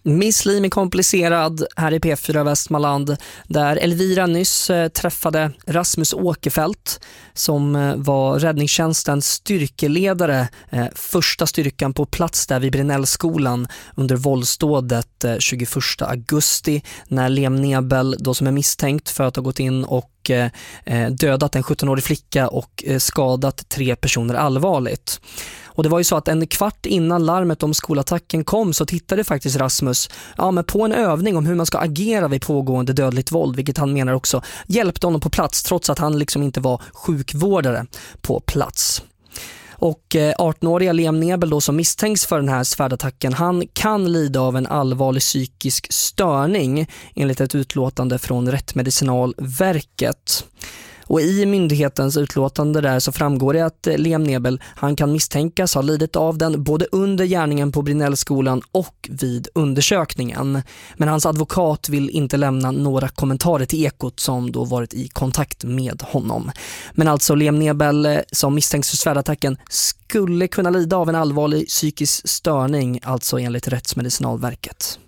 Miss Li är komplicerad här i P4 Västmanland, där Elvira nyss träffade Rasmus Åkerfeldt som var räddningstjänstens styrkeledare, första styrkan på plats där vid Brinellskolan under våldsdådet 21 augusti när Liam Nebel, då som är misstänkt för att ha gått in och dödat en 17-årig flicka och skadat 3 personer allvarligt. Och det var ju så att en kvart innan larmet om skolattacken kom så tittade faktiskt Rasmus men på en övning om hur man ska agera vid pågående dödligt våld, vilket han menar också hjälpte honom på plats trots att han liksom inte var sjukvårdare på plats. Och 18-åriga Liam Nebel då, som misstänks för den här svärdattacken, han kan lida av en allvarlig psykisk störning enligt ett utlåtande från Rättsmedicinalverket. Och i myndighetens utlåtande där så framgår det att Liam Nebel, han kan misstänkas ha lidit av den både under gärningen på Brinellskolan och vid undersökningen. Men hans advokat vill inte lämna några kommentarer till Ekot som då varit i kontakt med honom. Men alltså Liam Nebel som misstänks för svärdattacken skulle kunna lida av en allvarlig psykisk störning, alltså enligt Rättsmedicinalverket.